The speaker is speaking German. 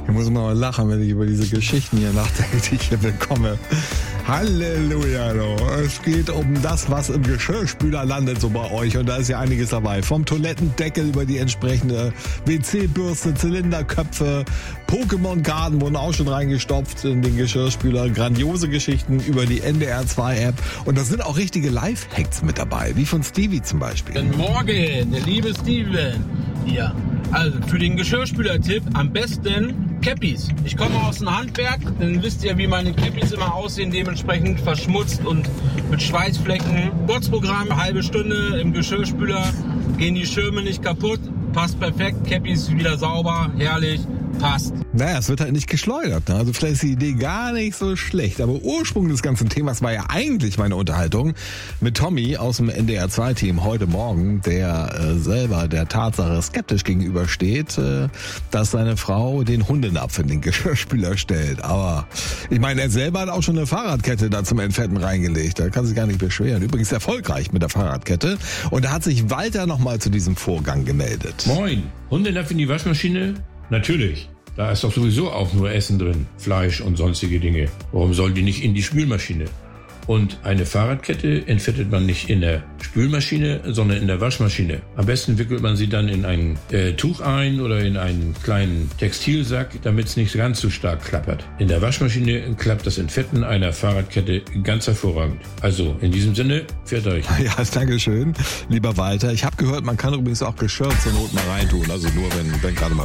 Ich muss mal lachen, wenn ich über diese Geschichten hier nachdenke, die ich hier bekomme. Halleluja, es geht um das, was im Geschirrspüler landet so bei euch. Und da ist ja einiges dabei. Vom Toilettendeckel über die entsprechende WC-Bürste, Zylinderköpfe, Pokémon-Karten wurden auch schon reingestopft in den Geschirrspüler. Grandiose Geschichten über die NDR2-App. Und da sind auch richtige Lifehacks mit dabei, wie von Stevie zum Beispiel. Guten Morgen, der liebe Steven hier. Also für den Geschirrspüler-Tipp am besten Cappies. Ich komme aus dem Handwerk, dann wisst ihr, wie meine Cappies immer aussehen, dementsprechend verschmutzt und mit Schweißflecken. Kurzprogramm, eine halbe Stunde im Geschirrspüler, gehen die Schirme nicht kaputt, passt perfekt, Cappies wieder sauber, herrlich, passt. Naja, es wird halt nicht geschleudert. Ne? Also vielleicht ist die Idee gar nicht so schlecht. Aber Ursprung des ganzen Themas war ja eigentlich meine Unterhaltung mit Tommy aus dem NDR2-Team heute Morgen, der selber der Tatsache skeptisch gegenübersteht, dass seine Frau den Hundenapf in den Geschirrspüler stellt. Aber ich meine, er selber hat auch schon eine Fahrradkette da zum Entfetten reingelegt. Da kann sich gar nicht beschweren. Übrigens erfolgreich mit der Fahrradkette. Und da hat sich Walter nochmal zu diesem Vorgang gemeldet. Moin, Hundenapf in die Waschmaschine? Natürlich. Da ist doch sowieso auch nur Essen drin, Fleisch und sonstige Dinge. Warum soll die nicht in die Spülmaschine? Und eine Fahrradkette entfettet man nicht in der Spülmaschine, sondern in der Waschmaschine. Am besten wickelt man sie dann in ein Tuch ein oder in einen kleinen Textilsack, damit es nicht ganz so stark klappert. In der Waschmaschine klappt das Entfetten einer Fahrradkette ganz hervorragend. Also in diesem Sinne, fährt euch. Ja, danke schön, lieber Walter. Ich habe gehört, man kann übrigens auch Geschirr zur Not mal reintun, also nur wenn gerade mal